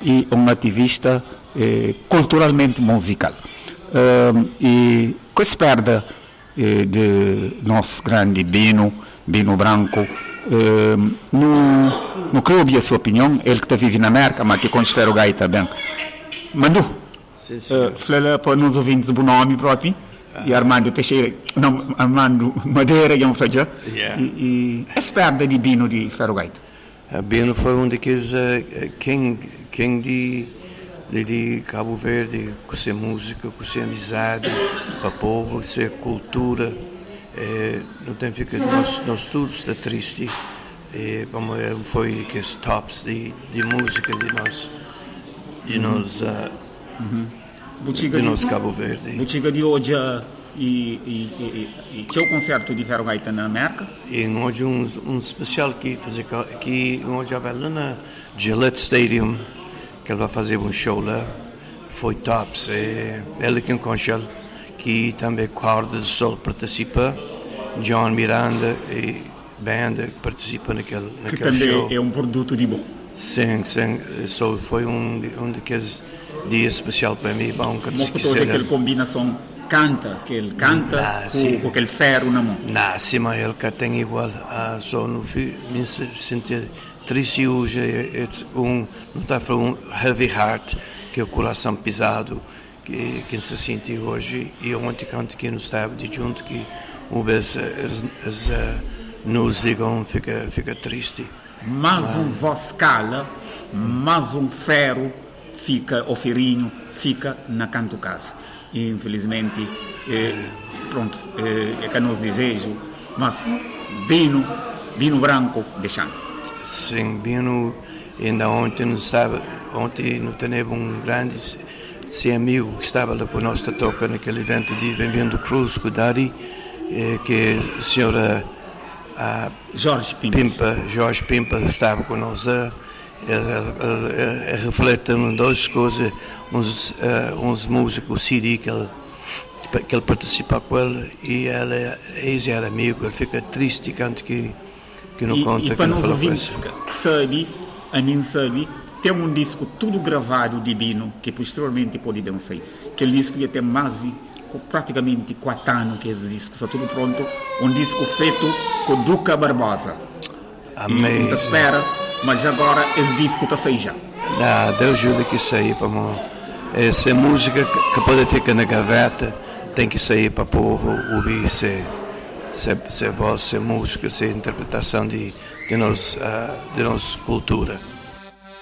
e um ativista culturalmente musical. E com se perde de nosso grande Bino Branco, não creio ouvir a sua opinião, ele que está vivendo na América, mas que considera o gaita bem. Mandu, fala para nos ouvintes o nome próprio, e Armando Teixeira, não, Armando Madeira, e a se perde de Bino de Ferrogaita. Bino foi um daqueles king de Cabo Verde, com sua música, com sua amizade para o povo, com sua cultura. Não tem fica nós todos está triste. Foi aqueles tops de música de nós Cabo Verde. Botiga de hoje e tinha o concerto de Ferrogaita na América. E hoje um especial que hoje vai lá na Gillette Stadium, que ele vai fazer um show lá. Foi tops. Ele que conchel que também Corda do Sol participa, John Miranda e banda que participa naquele que também show. É um produto de bom. Sim. Foi um daqueles dias especial para mim. Bom, que toda aquela combinação que ele canta com aquele ferro na mão. Não, sim, mas ele que tem igual. Só no fim, me senti triste hoje. Não está falando heavy heart, que é o coração pesado que se sente hoje. E ontem canto que não estava de junto que uma vez nos digam fica triste. Mas um voz cala, mas um ferro fica, o ferinho fica na canto casa. E, infelizmente, pronto, é que nós desejo, mas Bino Branco deixando. Sim, Bino ainda ontem não teve um grande amigo que estava lá por nós toca naquele evento de Bem-vindo Cruz com o Dari, que a senhora Jorge Pimpa estava com nós. Ele reflete duas coisas, uns músicos, o CD que ele participa com ele, e ele era amigo. Ele fica triste quando que não conta. E para nós ouvintes que sabe, tem um disco tudo gravado de Bino, que posteriormente pode dançar. Aquele disco ia ter mais praticamente 4 anos que esse disco está tudo pronto, um disco feito com Duca Barbosa. Amém. E espera, mas agora esse disco está sair já. Deus ajuda que sair para mim. Essa música que pode ficar na gaveta tem que sair para o povo ouvir se voz, se música, se interpretação de nossa cultura.